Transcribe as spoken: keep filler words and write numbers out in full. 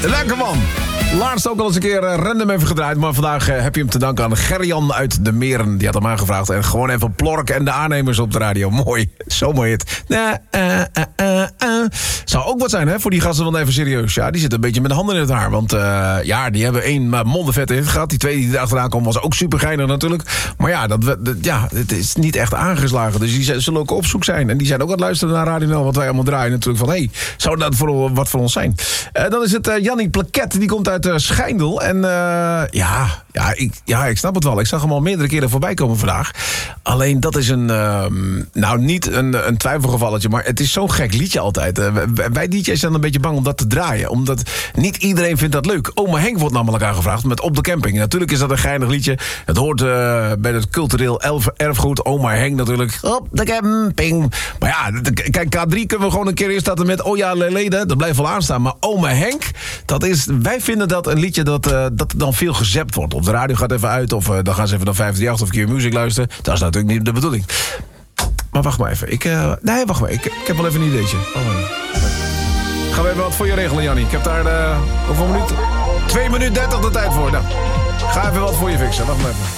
Lekker man. Laatst ook al eens een keer uh, random even gedraaid. Maar vandaag uh, heb je hem te danken aan Gerjan uit de Meren. Die had hem aangevraagd. En gewoon even Plork en de aannemers op de radio. Mooi. Zo mooi het. Nah, uh, uh, uh, uh. Zou ook wat zijn hè, voor die gasten van even serieus. Ja, die zitten een beetje met de handen in het haar. Want uh, ja, die hebben één uh, mondenvet in het gehad. Die twee die erachteraan komen was ook super geinig natuurlijk. Maar ja, dat, dat, ja, het is niet echt aangeslagen. Dus die zullen ook op zoek zijn. En die zijn ook aan het luisteren naar Radio Nel. Wat wij allemaal draaien natuurlijk. Van hé, hey, zou dat voor, wat voor ons zijn? Uh, dan is het uh, Jannie Plaket. Die komt uit uh, Schijndel. En uh, ja, ja, ik, ja, ik snap het wel. Ik zag hem al meerdere keren voorbij komen vandaag. Alleen dat is een, uh, nou niet een, een twijfelgevalletje. Maar het is zo'n gek liedje altijd. Uh, wij D J's zijn een beetje bang om dat te draaien. Omdat niet iedereen vindt dat leuk. Oma Henk wordt namelijk aangevraagd met Op de Camping. Natuurlijk is dat een geinig liedje. Het hoort uh, bij het cultureel elf, erfgoed. Oma Henk natuurlijk. Op de camping. Maar ja, kijk, K drie kunnen we gewoon een keer eerst starten met Oh ja, Lelede. Dat blijft wel aanstaan. Maar Oma Henk, dat is, wij vinden dat een liedje dat, uh, dat dan veel gezept wordt. Of de radio gaat even uit. Of uh, dan gaan ze even naar vijf drie acht of Q Music luisteren. Dat is natuurlijk niet de bedoeling. Maar wacht maar even. Ik, uh, nee, wacht maar. Ik, ik heb wel even een ideetje. Oh, man. Gaan we even wat voor je regelen, Jannie. Ik heb daar uh, hoeveel minuten? twee minuten dertig de tijd voor. Nou, ga even wat voor je fixen. Wacht maar even.